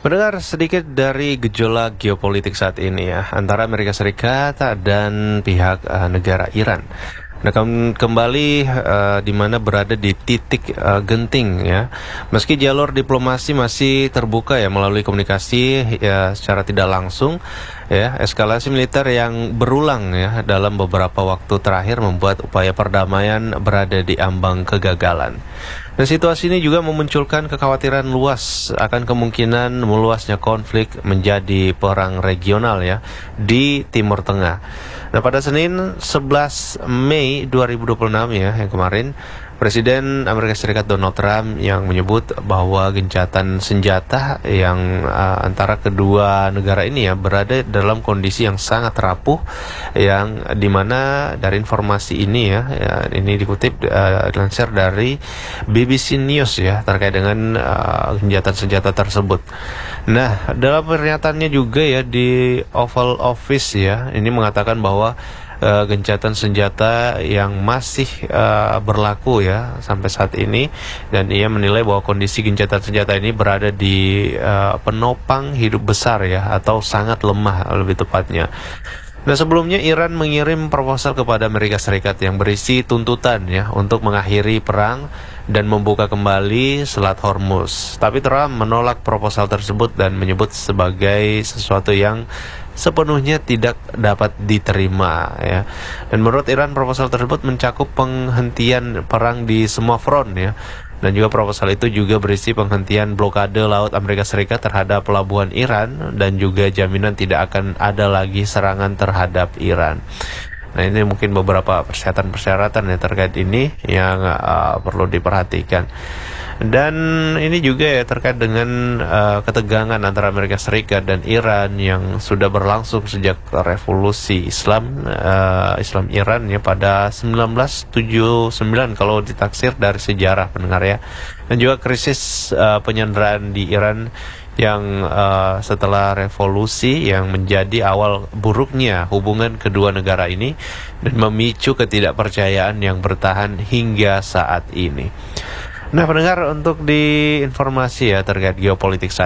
Mendengar sedikit dari gejolak geopolitik saat ini ya antara Amerika Serikat dan pihak negara Iran. Nah, kembali di mana berada di titik genting ya. Meski jalur diplomasi masih terbuka ya melalui komunikasi ya secara tidak langsung ya, eskalasi militer yang berulang ya dalam beberapa waktu terakhir membuat upaya perdamaian berada di ambang kegagalan. Dan situasi ini juga memunculkan kekhawatiran luas akan kemungkinan meluasnya konflik menjadi perang regional ya di Timur Tengah. Nah, pada Senin 11 Mei 2026 ya yang kemarin, Presiden Amerika Serikat Donald Trump yang menyebut bahwa gencatan senjata yang antara kedua negara ini ya berada dalam kondisi yang sangat rapuh, yang dimana dari informasi ini ya ini dikutip dilansir dari BBC News ya terkait dengan gencatan senjata tersebut. Nah, dalam pernyataannya juga ya di Oval Office ya ini mengatakan bahwa gencatan senjata yang masih berlaku ya sampai saat ini, dan ia menilai bahwa kondisi gencatan senjata ini berada di penopang hidup besar ya atau sangat lemah lebih tepatnya. Nah, sebelumnya Iran mengirim proposal kepada Amerika Serikat yang berisi tuntutan ya untuk mengakhiri perang dan membuka kembali Selat Hormuz. Tapi Trump menolak proposal tersebut dan menyebut sebagai sesuatu yang sepenuhnya tidak dapat diterima ya. Dan menurut Iran proposal tersebut mencakup penghentian perang di semua front ya. Dan juga proposal itu juga berisi penghentian blokade laut Amerika Serikat terhadap pelabuhan Iran dan juga jaminan tidak akan ada lagi serangan terhadap Iran. Nah, ini mungkin beberapa persyaratan-persyaratan ya terkait ini yang perlu diperhatikan. Dan ini juga ya terkait dengan ketegangan antara Amerika Serikat dan Iran yang sudah berlangsung sejak revolusi Islam Iran ya pada 1979 kalau ditaksir dari sejarah pendengar ya. Dan juga krisis penyanderaan di Iran yang setelah revolusi yang menjadi awal buruknya hubungan kedua negara ini dan memicu ketidakpercayaan yang bertahan hingga saat ini. Nah, pendengar, untuk di informasi ya terkait geopolitik saat